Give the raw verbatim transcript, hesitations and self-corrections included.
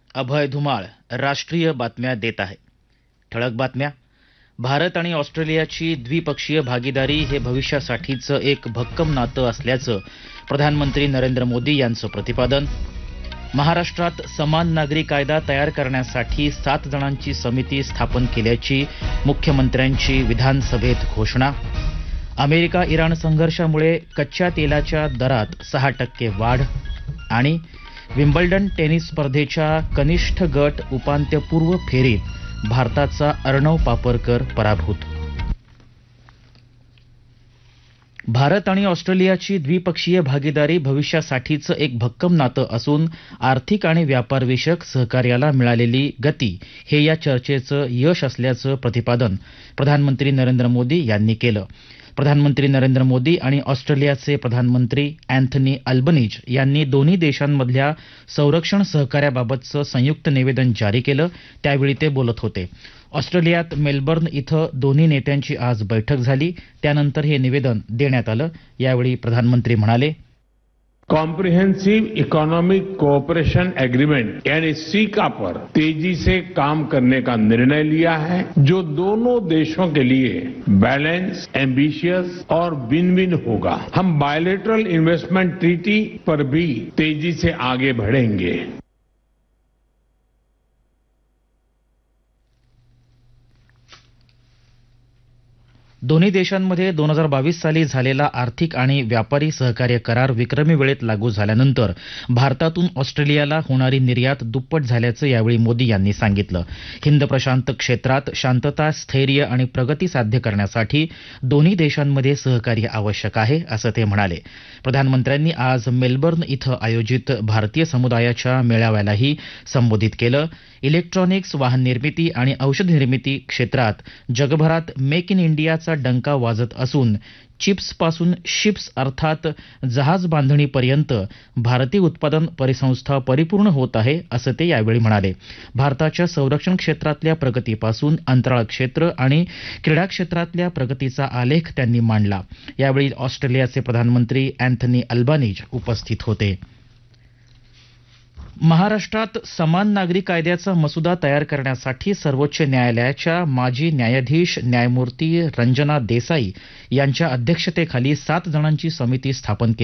अभय धुमाळ राष्ट्रीय बातम्या देत आहे. ठळक बातम्या. भारत आणि ऑस्ट्रेलियाची द्विपक्षीय भागीदारी हे भविष्यासाठीचं एक भक्कम नातं असल्याचं प्रधानमंत्री नरेंद्र मोदी यांचं प्रतिपादन. महाराष्ट्रात समान नागरी कायदा तयार करण्यासाठी सात जणांची समिती स्थापन केल्याची मुख्यमंत्र्यांची विधानसभेत घोषणा. अमेरिका इराण संघर्षामुळे कच्च्या तेलाच्या दरात सहा टक्के वाढ. आणि विम्बल्डन टेनिस स्पर्धेच्या कनिष्ठ गट उपांत्यपूर्व फेरीत भारताचा अर्णव पापरकर पराभूत. भारत आणि ऑस्ट्रेलियाची द्विपक्षीय भागीदारी भविष्यासाठीचं एक भक्कम नातं असून आर्थिक आणि व्यापार विषयक सहकार्याला मिळालेली गती हे या चर्चेचं यश असल्याचं प्रतिपादन प्रधानमंत्री नरेंद्र मोदी यांनी केलं. प्रधानमंत्री नरेंद्र मोदी आणि ऑस्ट्रेलियाचे प्रधानमंत्री अँथनी अल्बनीज यांनी दोन्ही देशांमधल्या संरक्षण सहकार्याबाबतचं संयुक्त निवेदन जारी केलं. त्यावेळी ते बोलत होते. ऑस्ट्रेलियात मेलबर्न इथं दोन्ही नेत्यांची आज बैठक झाली. त्यानंतर हे निवेदन देण्यात आलं. यावेळी प्रधानमंत्री म्हणाले, कॉम्प्रिहेंसिव इकोनॉमिक कोऑपरेशन एग्रीमेंट यानी सीका पर तेजी से काम करने का निर्णय लिया है, जो दोनों देशों के लिए बैलेंस, एम्बिशियस और विन विन होगा. हम बायलैटरल इन्वेस्टमेंट ट्रीटी पर भी तेजी से आगे बढ़ेंगे. दोन्ही देशांमध्ये दोन हजार बावीस साली झालेला आर्थिक आणि व्यापारी सहकार्य करार विक्रमी वेळेत लागू झाल्यानंतर भारतातून ऑस्ट्रेलियाला होणारी निर्यात दुप्पट झाल्याचं यावेळी मोदी यांनी सांगितलं. हिंद प्रशांत क्षेत्रात शांतता, स्थैर्य आणि प्रगती साध्य करण्यासाठी दोन्ही देशांमध्ये सहकार्य आवश्यक आहे, असं ते म्हणाले. प्रधानमंत्र्यांनी आज मेलबर्न इथं आयोजित भारतीय समुदायाच्या मेळाव्यालाही संबोधित केलं. इलेक्ट्रॉनिक्स, वाहन निर्मिती आणि औषध निर्मिती क्षेत्रात जगभरात मेक इन इंडियाचा डंका वाजत असून चिप्सपासून शिप्स अर्थात जहाज बांधणीपर्यंत भारतीय उत्पादन परिसंस्था परिपूर्ण होत आहे, असं ते यावेळी म्हणाले. भारताच्या संरक्षण क्षेत्रातल्या प्रगतीपासून अंतराळ क्षेत्र आणि क्रीडा क्षेत्रातल्या प्रगतीचा आलेख त्यांनी मांडला. यावेळी ऑस्ट्रेलियाचे प्रधानमंत्री अँथनी अल्बानीज उपस्थित होते. महाराष्ट्रात समान नागरी कायद्याचा मसुदा तयार करण्यासाठी सर्वोच्च न्यायालयाच्या माजी न्यायाधीश न्यायमूर्ती रंजना देसाई यांच्या अध्यक्षतेखाली सात जणांची समिती स्थापन केली